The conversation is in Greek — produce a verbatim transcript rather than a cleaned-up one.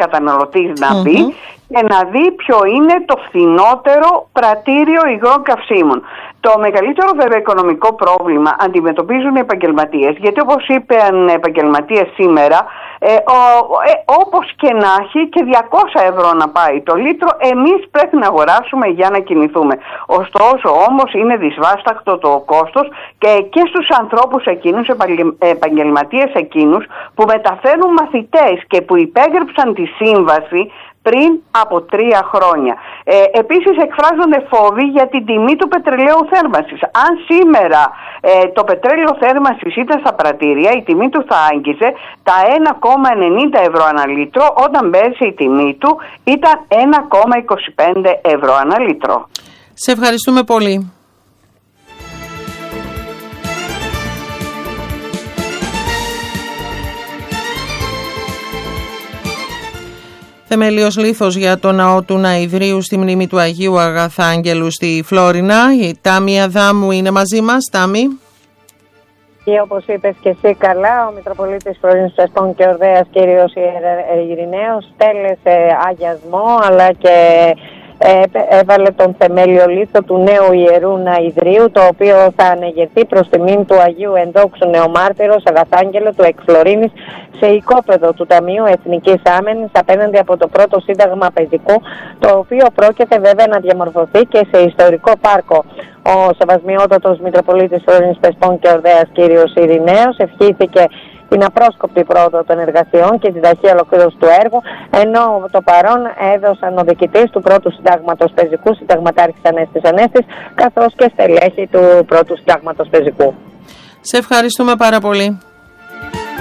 καταναλωτής να mm-hmm. μπει και να δει ποιο είναι το φθηνότερο πρατήριο υγρών καυσίμων. Το μεγαλύτερο βέβαια οικονομικό πρόβλημα αντιμετωπίζουν οι επαγγελματίες, γιατί όπως είπαν οι επαγγελματίες σήμερα, ε, ο, ε, όπως και να έχει και διακόσια ευρώ να πάει το λίτρο, εμείς πρέπει να αγοράσουμε για να κινηθούμε. Ωστόσο όμως είναι δυσβάσταχτο το κόστος και, και στους ανθρώπους εκείνους, επαγγελματίες εκείνους που μεταφέρουν μαθητές και που υπέγραψαν τη σύμβαση πριν από τρία χρόνια. Ε, επίσης εκφράζονται φόβοι για την τιμή του πετρελαίου θέρμανσης. Αν σήμερα ε, το πετρέλαιο θέρμανσης ήταν στα πρατήρια, η τιμή του θα άγγιζε τα ένα κόμμα ενενήντα ευρώ ανά λίτρο, όταν πέρσι η τιμή του ήταν ένα κόμμα είκοσι πέντε ευρώ ανά λίτρο. Σε ευχαριστούμε πολύ. Θεμελίος λίθος για το ναό του Ναηδρίου στη μνήμη του Αγίου Αγαθάγγελου στη Φλόρινα. Η Τάμη Αδάμου είναι μαζί μας. Τάμη. Και όπως είπες και εσύ καλά, ο Μητροπολίτης Φλωρίνης Θεσπών και Ορδέας κύριος Ειρηναίος τέλεσε αγιασμό αλλά και έβαλε τον θεμέλιο λίθο του νέου Ιερού Ναηδρίου, το οποίο θα ανεγερθεί προς τιμήν του Αγίου Ενδόξου Νεομάρτυρος Αγαθάγγελου του Εκφλωρίνης σε οικόπεδο του Ταμείου Εθνικής Άμενης απέναντι από το πρώτο Σύνταγμα Παιδικού, το οποίο πρόκειται βέβαια να διαμορφωθεί και σε ιστορικό πάρκο. Ο σεβασμιότατος Μητροπολίτης Φλωρίνης Θεσπών και Ορδέας κύριος Ειρηναίος ευχήθηκε την απρόσκοπτη πρόοδο των εργασιών και την ταχεία ολοκλήρωση του έργου, ενώ το παρόν έδωσαν ο διοικητής του πρώτου συντάγματος πεζικού, συνταγματάρχης Ανέστης Ανέστης, καθώς και στελέχη του πρώτου συντάγματος πεζικού. Σε ευχαριστούμε πάρα πολύ.